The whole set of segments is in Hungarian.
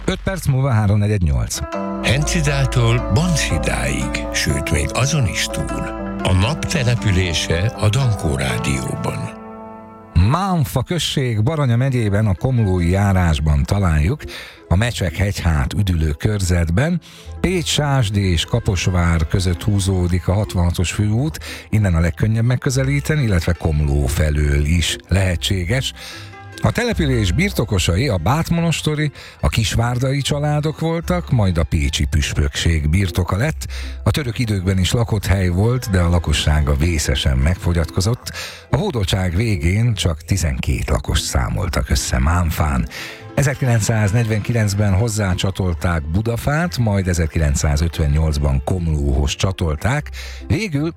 5 perc múlva 3:48. Hencidától Banszidáig, sőt még azon is túl. A nap települése a Dankó Rádióban. Mánfa község Baranya megyében, a Komlói járásban találjuk, a Mecsek-hegyhát üdülő körzetben. Pécs, Sásd és Kaposvár között húzódik a 66-os főút, innen a legkönnyebb megközelíteni, illetve Komló felől is lehetséges. A település birtokosai a bátmonostori, a kisvárdai családok voltak, majd a pécsi püspökség birtoka lett. A török időkben is lakott hely volt, de a lakossága vészesen megfogyatkozott. A hódoltság végén csak 12 lakost számoltak össze Mánfán. 1949-ben hozzácsatolták Budafát, majd 1958-ban Komlóhoz csatolták, végül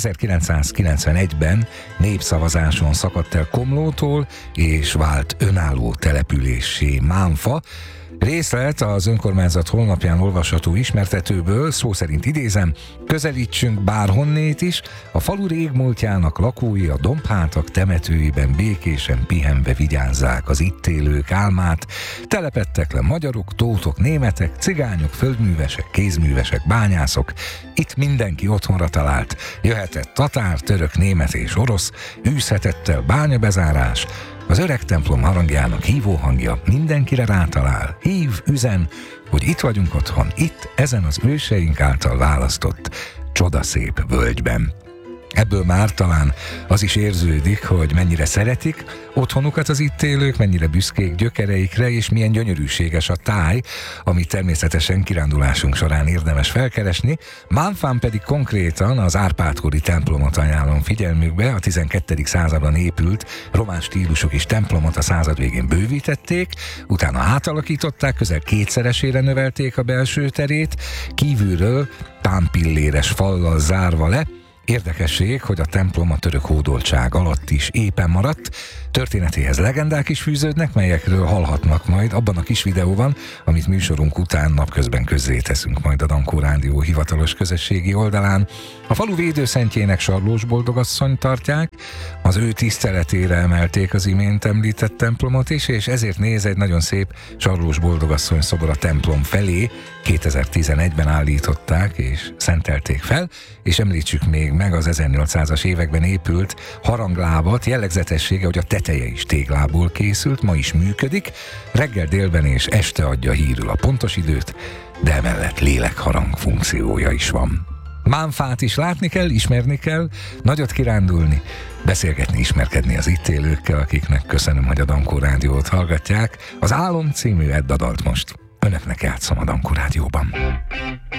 1991-ben népszavazáson szakadt el Komlótól, és vált önálló településsé Mánfa. Részlet az önkormányzat honlapján olvasható ismertetőből, szó szerint idézem: közelítsünk bárhonnét is, a falu régmúltjának lakói a dombhátak temetőiben békésen pihenve vigyázzák az itt élők álmát. Telepedtek le magyarok, tótok, németek, cigányok, földművesek, kézművesek, bányászok. Itt mindenki otthonra talált. Jöhetett tatár, török, német és orosz, űzhetett el bányabezárás. Az öreg templom harangjának hívóhangja mindenkire rátalál. Hív, üzen, hogy itt vagyunk otthon, itt, ezen az őseink által választott csodaszép völgyben. Ebből már talán az is érződik, hogy mennyire szeretik otthonukat az itt élők, mennyire büszkék gyökereikre, és milyen gyönyörűséges a táj, amit természetesen kirándulásunk során érdemes felkeresni. Mánfán pedig konkrétan az Árpád-kori templomot ajánlom figyelmükbe. A 12. században épült román stílusú kis templomot a század végén bővítették, utána átalakították, közel kétszeresére növelték a belső terét, kívülről támpilléres fallal zárva le. Érdekesség, hogy a templom a török hódoltság alatt is épen maradt. Történetéhez legendák is fűződnek, melyekről hallhatnak majd abban a kis videóban, amit műsorunk után napközben közzéteszünk majd a Dankó Rádió hivatalos közösségi oldalán. A falu védőszentjének Sarlós Boldogasszony tartják, az ő tiszteletére emelték az imént említett templomot is, és ezért néz egy nagyon szép Sarlós Boldogasszony szobor a templom felé. 2011-ben állították és szentelték fel, és említsük még meg az 1800-as években épült haranglábat. Jellegzetessége, hogy a teteje is téglából készült, ma is működik, reggel, délben és este adja hírül a pontos időt, de emellett lélekharang funkciója is van. Mánfát is látni kell, ismerni kell, nagyot kirándulni, beszélgetni, ismerkedni az itt élőkkel, akiknek köszönöm, hogy a Dankó Rádiót hallgatják. Az Álom című Edda dalt most önöknek játszom a Dankó Rádióban.